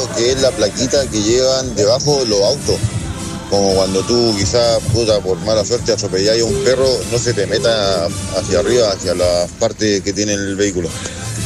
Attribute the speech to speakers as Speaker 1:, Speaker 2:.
Speaker 1: que es la plaquita que llevan debajo los autos. Como cuando tú quizás, puta, por mala suerte atropelláis a un perro, no se te meta hacia arriba, hacia la parte que tiene el vehículo.